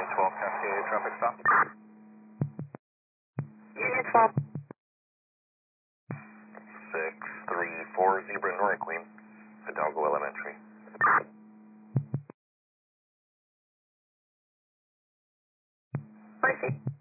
Union 12, Cascade, traffic stop. Union 12. 634 Zebra North Queen, Hidalgo Elementary. Mercy.